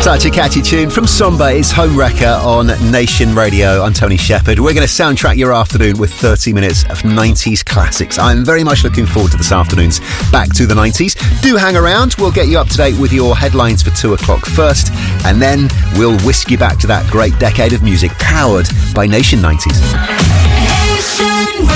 Such a catchy tune from Somba. It's Home Wrecker on Nation Radio. I'm Tony Shepherd. We're going to soundtrack your afternoon with 30 minutes of 90s classics. I'm very much looking forward to this afternoon's Back to the 90s. Do hang around. We'll get you up to date with your headlines for 2 o'clock first, and then we'll whisk you back to that great decade of music powered by Nation 90s. Nation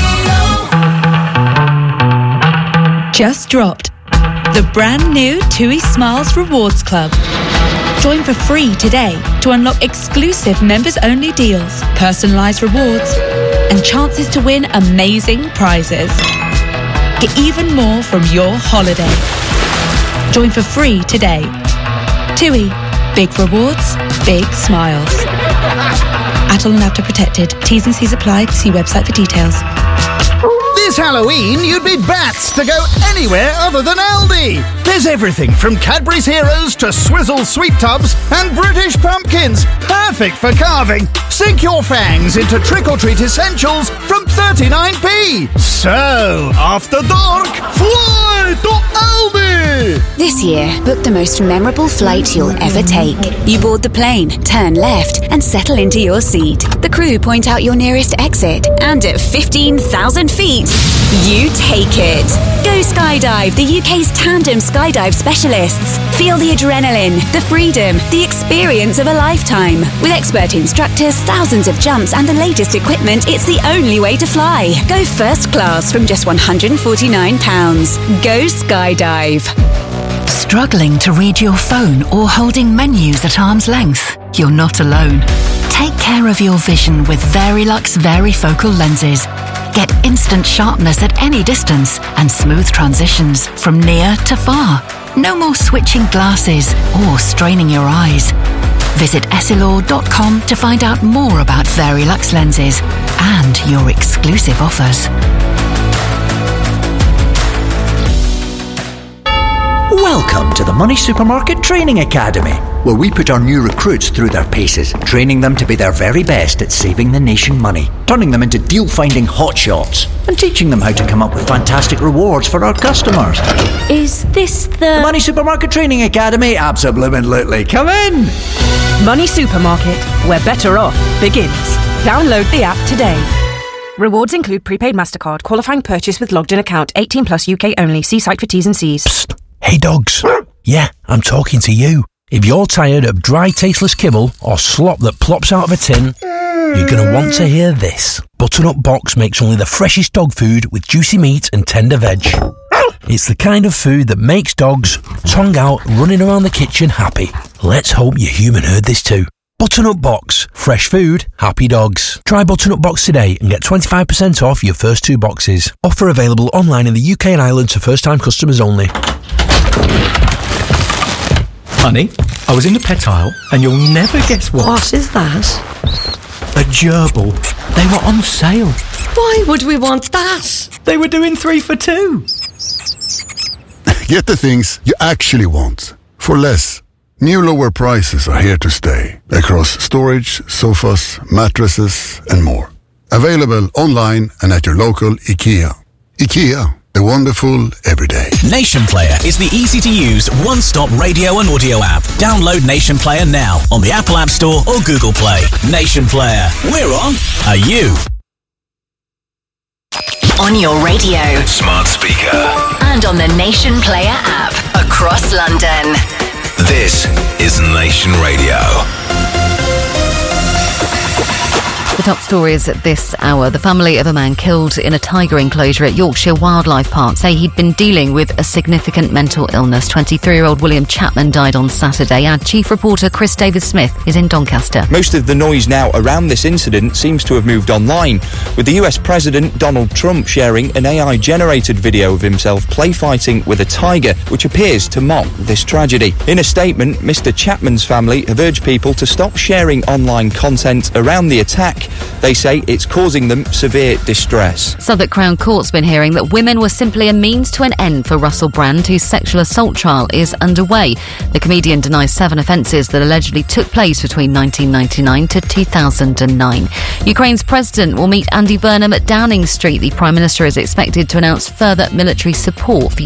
Radio. Just dropped the brand new TUI Smiles Rewards Club. Join for free today to unlock exclusive members-only deals, personalised rewards, and chances to win amazing prizes. Get even more from your holiday. Join for free today. TUI. Big rewards, big smiles. Adult and after protected. T's and C's apply. See website for details. This Halloween, you'd be bats to go anywhere other than Aldi. There's everything from Cadbury's Heroes to Swizzle Sweet Tubs and British pumpkins. Perfect for carving. Sink your fangs into trick-or-treat essentials from 39p. So, after dark, fly to Aldi! This year, book the most memorable flight you'll ever take. You board the plane, turn left, and settle into your seat. The crew point out your nearest exit, and at 15,000 feet, you take it. Go skydive, the UK's tandem skydive specialists. Feel the adrenaline, the freedom, the experience of a lifetime. With expert instructors, thousands of jumps, and the latest equipment, it's the only way to fly. Go first class from just £149. Go skydive. Struggling to read your phone or holding menus at arm's length? You're not alone. Take care of your vision with Verilux Varifocal lenses. Get instant sharpness at any distance and smooth transitions from near to far. No more switching glasses or straining your eyes. Visit Essilor.com to find out more about Verilux lenses and your exclusive offers. Welcome to the Money Supermarket Training Academy, where we put our new recruits through their paces, training them to be their very best at saving the nation money, turning them into deal-finding hotshots, and teaching them how to come up with fantastic rewards for our customers. Is this the Money Supermarket Training Academy? Absolutely. Come in! Money Supermarket, where better off begins. Download the app today. Rewards include prepaid MasterCard, qualifying purchase with logged-in account, 18 plus UK only. See site for T's and C's. Psst. Hey dogs. Yeah, I'm talking to you. If you're tired of dry, tasteless kibble or slop that plops out of a tin, you're going to want to hear this. Butternut Box makes only the freshest dog food with juicy meat and tender veg. It's the kind of food that makes dogs, tongue out, running around the kitchen happy. Let's hope your human heard this too. Butternut Box. Fresh food, happy dogs. Try Butternut Box today and get 25% off your first 2 boxes. Offer available online in the UK and Ireland to first-time customers only. Honey, I was in the pet aisle and you'll never guess what. What is that? A gerbil. They were on sale. Why would we want that? They were doing 3 for 2. Get the things you actually want for less. New lower prices are here to stay across storage, sofas, mattresses and more. Available online and at your local IKEA. IKEA. The wonderful everyday. Nation Player is the easy-to-use one-stop radio and audio app. Download Nation Player now on the Apple App Store or Google Play. Nation Player. We're on. Are you? On your radio, smart speaker, and on the Nation Player app across London. This is Nation Radio. The top stories at this hour. The family of a man killed in a tiger enclosure at Yorkshire Wildlife Park say he'd been dealing with a significant mental illness. 23-year-old William Chapman died on Saturday. Our chief reporter Chris Davis-Smith is in Doncaster. Most of the noise now around this incident seems to have moved online, with the US President Donald Trump sharing an AI-generated video of himself play fighting with a tiger, which appears to mock this tragedy. In a statement, Mr. Chapman's family have urged people to stop sharing online content around the attack. They say it's causing them severe distress. Southwark Crown Court's been hearing that women were simply a means to an end for Russell Brand, whose sexual assault trial is underway. The comedian denies 7 offences that allegedly took place between 1999 to 2009. Ukraine's president will meet Andy Burnham at Downing Street. The Prime Minister is expected to announce further military support for